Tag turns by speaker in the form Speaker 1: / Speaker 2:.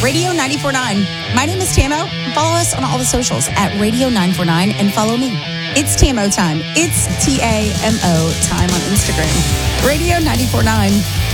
Speaker 1: Radio 94.9. My name is Tamo. Follow us on all the socials at Radio 949 and follow me. It's Tamo time. It's TAMO time on Instagram. Radio 94.9.